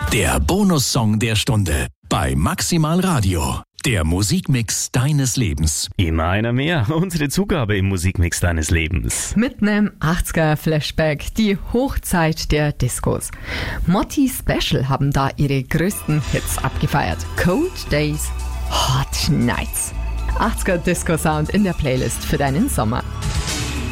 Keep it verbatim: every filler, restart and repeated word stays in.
Der Bonussong der Stunde bei Maximal Radio. Der Musikmix deines Lebens. Immer einer mehr. Unsere Zugabe im Musikmix deines Lebens. Mit einem achtziger-Flashback, die Hochzeit der Discos. Motti Special haben da ihre größten Hits abgefeiert. Cold Days, Hot Nights. achtziger Disco-Sound in der Playlist für deinen Sommer.